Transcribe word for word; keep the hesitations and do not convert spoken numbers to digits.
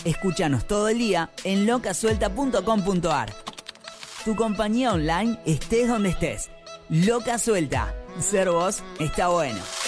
Escúchanos todo el día en loca suelta punto com punto ar. Tu compañía online estés donde estés. Loca Suelta. Ser vos está bueno.